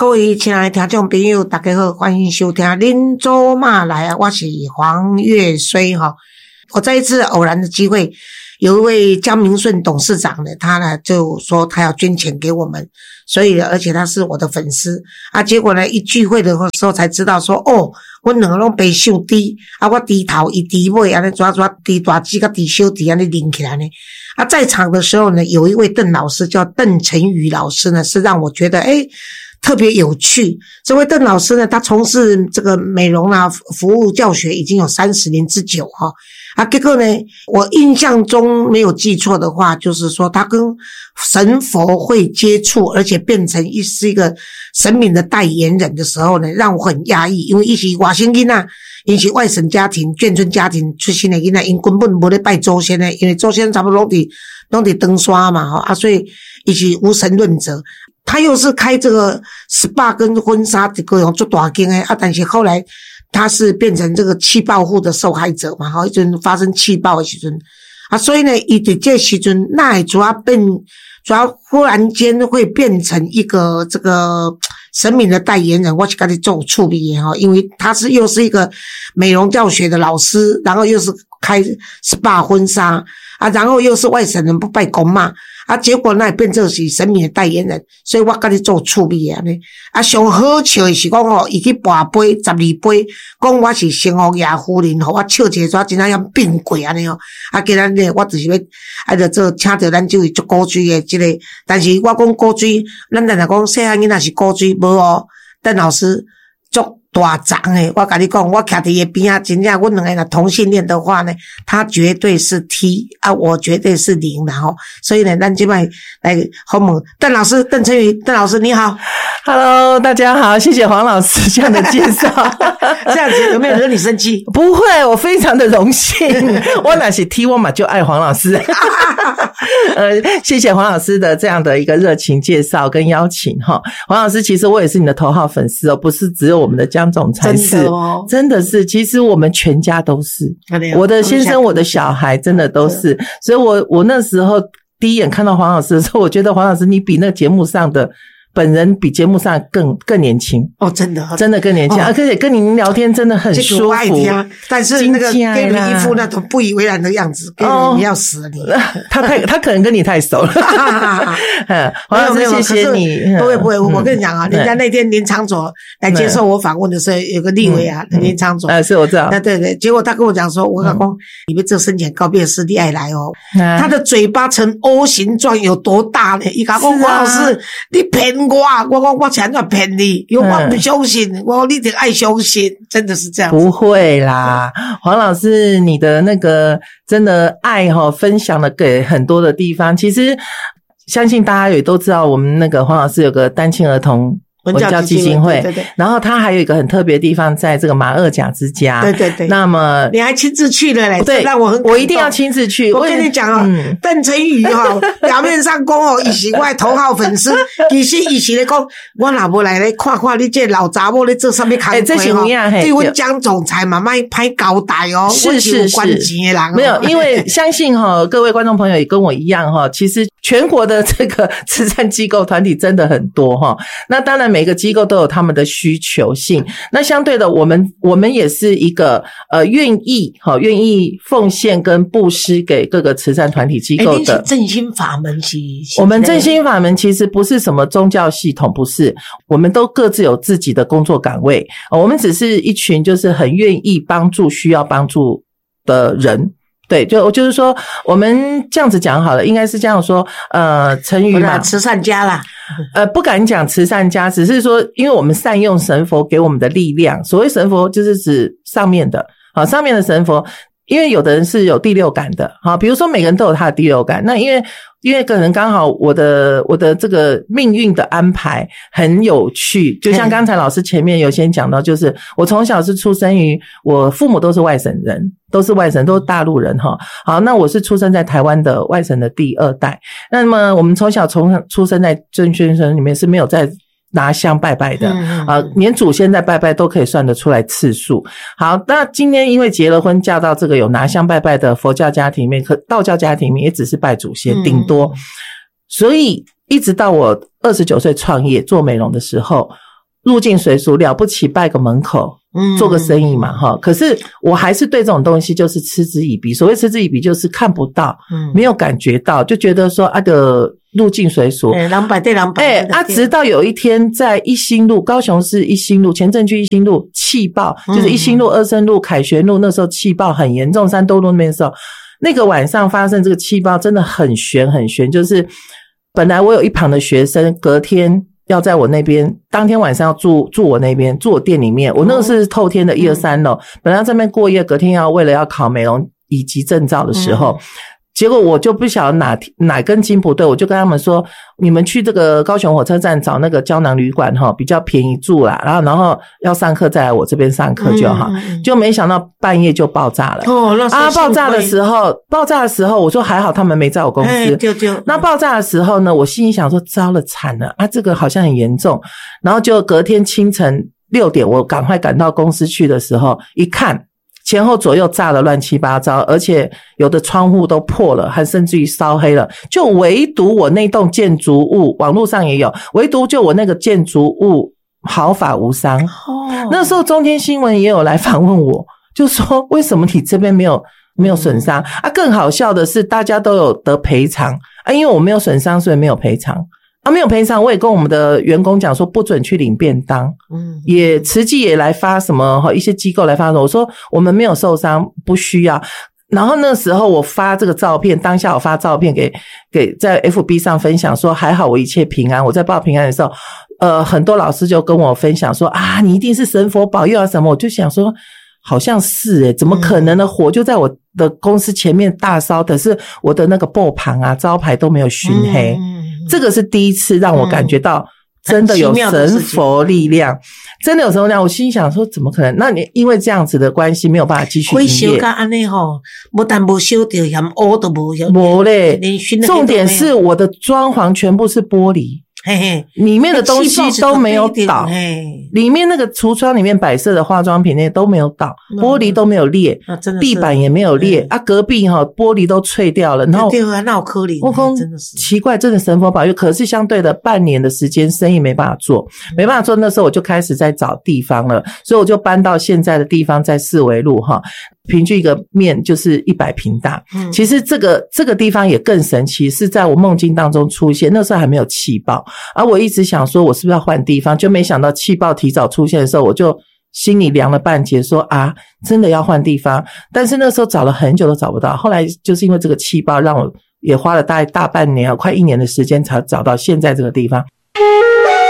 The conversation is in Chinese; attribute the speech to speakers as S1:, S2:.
S1: 位亲爱的听众朋友，大家好，欢迎收听恁祖妈来啊，我是黄月水哈。我在一次偶然的机会，有一位江明顺董事长呢，他呢就说他要捐钱给我们，所以而且他是我的粉丝啊。结果呢一聚会的时候才知道说，哦，我两个拢白手低啊，我低头伊低尾安尼抓低大指甲低小指安尼拎起来呢。啊，在场的时候呢，有一位邓老师叫邓成宇老师呢，是让我觉得特别有趣。这位邓老师呢，他从事这个美容啊服务教学已经有30年之久哈。啊，结果呢，我印象中没有记错的话，就是说他跟神佛会接触，而且变成是一个神明的代言人的时候呢，让我很讶异，因为他是外省囡仔，他是外省家庭、眷村家庭出身的囡仔，他根本没在拜祖先的，因为祖先差不多拢在登刷嘛啊，所以他是无神论者。他又是开这个 SPA 跟婚纱这个用做大间的啊，但是后来他是变成这个气爆户的受害者嘛，一阵发生气爆的时阵啊，所以呢，他在这时阵那也主要忽然间会变成一个这个神明的代言人，我是跟你做处理的因为他又是一个美容教学的老师，然后又是开 SPA 婚纱啊，然后又是外省人不拜公嘛啊，结果那也变成是神明的代言人，所以我跟你做处理的啊，上好笑的是讲他去跋杯12杯，讲我是生福爷夫人我笑一个真像变鬼安尼啊，今日呢我就是要就做请到咱这位足古锥的这个，但是我讲古锥，咱若讲细汉囡仔是古锥无邓老师足大长诶，我跟你讲，我徛伫伊边啊，真正阮两个若同性恋的话呢，他绝对是 T 啊，我绝对是0啦吼。所以呢，咱现在来访问邓老师，邓成宇，邓老师你好
S2: ，Hello， 大家好，谢谢黄老师这样的介绍。
S1: 这样子有没有惹你生气？
S2: 不会，我非常的荣幸。我哪是 T 我嘛就爱黄老师。谢谢黄老师的这样的一个热情介绍跟邀请哈。黄老师，其实我也是你的头号粉丝不是只有我们的江总裁是，真的是，其实我们全家都是，我的先生、我的小孩真的都是，所以我那时候第一眼看到黄老师的时候，我觉得黄老师你比那节目上的本人比节目上更年轻
S1: 真的
S2: 更年轻而且跟您聊天真的很舒服，
S1: 这个我爱听但是那个给你一副那种不以为然的样子，给你要死了你
S2: 他可能跟你太熟了。黄老师谢谢你。
S1: 不会我跟你讲人家那天林长佐来接受我访问的时候，有个立委林长佐
S2: 是我知道
S1: 对，结果他跟我讲说，我讲你们这生前告别式你爱来他的嘴巴呈 O 形状有多大呢？他讲黄老师你骗我讲我前怎骗你，因为我不相信，我说你得爱相信，真的是这样子。
S2: 不会啦，黄老师你的那个真的爱分享了给很多的地方。其实相信大家也都知道，我们那个黄老师有个单亲儿童文教基金会，对，然后他还有一个很特别的地方，在这个马二甲之家，
S1: 对。
S2: 那么
S1: 你还亲自去了嘞，
S2: 对，
S1: 让我很
S2: 我一定要亲自去。
S1: 我跟你讲邓成宇表面上讲他是我的头号粉丝，其实他是咧讲我若无来咧看看你这老查某咧做啥物工作
S2: 这是有影
S1: 对阮江总裁嘛卖歹交代
S2: 是
S1: 有关钱的人
S2: 没有，因为相信各位观众朋友也跟我一样其实全国的这个慈善机构团体真的很多那当然每个机构都有他们的需求性，那相对的我们也是一个愿意奉献跟布施给各个慈善团体机构的
S1: 振兴法门。
S2: 我们振兴法门其实不是什么宗教系统，不是，我们都各自有自己的工作岗位，我们只是一群就是很愿意帮助需要帮助的人。对，就是说我们这样子讲好了，应该是这样说成语嘛，
S1: 慈善家啦。
S2: 不敢讲慈善家，只是说因为我们善用神佛给我们的力量，所谓神佛就是指上面的上面的神佛，因为有的人是有第六感的比如说每个人都有他的第六感，那因为可能刚好我的这个命运的安排很有趣，就像刚才老师前面有先讲到，就是我从小是出生于我父母都是外省人，都是大陆人好，那我是出生在台湾的外省的第2代，那么我们从小出生在真宣生里面是没有在拿香拜拜的连祖先在拜拜都可以算得出来次数。好，那今天因为结了婚嫁到这个有拿香拜拜的佛教家庭里面，道教家庭里面也只是拜祖先顶多，所以一直到我29岁创业做美容的时候， 入境随俗，了不起拜个门口，做个生意嘛哈。可是我还是对这种东西就是嗤之以鼻。所谓嗤之以鼻，就是看不到，没有感觉到，就觉得说的入境随俗，
S1: 人摆对人摆。
S2: 直到有一天在一心路，高雄市一心路前镇区一心路气爆，就是一心路、二圣路、凯旋路那时候气爆很严重，三多路那边的时候，那个晚上发生这个气爆真的很悬很悬，就是本来我有一旁的学生隔天要在我那边，当天晚上要住我那边，住我店里面。我那个是透天的1、2、3楼，本来要在那边过夜，隔天为了要考美容乙级证照的时候，结果我就不晓得哪根筋不对，我就跟他们说，你们去这个高雄火车站找那个胶囊旅馆比较便宜住啦，然后要上课再来我这边上课就好。就没想到半夜就爆炸了。爆炸的时候我说还好他们没在我公司。那爆炸的时候呢，我心里想说糟了惨了这个好像很严重。然后就隔天清晨6点我赶快赶到公司去的时候，一看前后左右炸得乱七八糟，而且有的窗户都破了，还甚至于烧黑了。就唯独我那栋建筑物，网络上也有，唯独就我那个建筑物毫发无伤。那时候中天新闻也有来访问我，就说为什么你这边没有损伤更好笑的是大家都有得赔偿因为我没有损伤，所以没有赔偿。没有赔偿，我也跟我们的员工讲说不准去领便当，也慈济也来发什么一些机构来发什么，我说我们没有受伤，不需要。然后那时候我发这个照片，当下我发照片给在 FB 上分享说还好我一切平安。我在报平安的时候很多老师就跟我分享说你一定是神佛保佑什么。我就想说好像是怎么可能呢？火就在我的公司前面大烧，可是我的那个布旁招牌都没有熏黑。这个是第一次让我感觉到真的有神佛力量，真的有神佛力量。我心想说怎么可能？那你因为这样子的关系没有办法继续营业。
S1: 会烧到这样不但没烧到，连污都没有。
S2: 没嘞，重点是我的装潢全部是玻璃。里面的东西都没有倒，里面那个橱窗里面摆设的化妆品那些都没有倒，玻璃都没有裂，地板也没有裂隔壁玻璃都脆掉了。然后
S1: 对那有可怜，
S2: 我说奇怪，真的神佛保佑。可是相对的半年的时间生意没办法做，那时候我就开始在找地方了，所以我就搬到现在的地方，在四维路平均一个面就是100平大。其实这个地方也更神奇，是在我梦境当中出现，那时候还没有气爆，而我一直想说我是不是要换地方，就没想到气爆提早出现的时候，我就心里凉了半截，说真的要换地方。但是那时候找了很久都找不到，后来就是因为这个气爆让我也花了大半年快1年的时间才找到现在这个地方。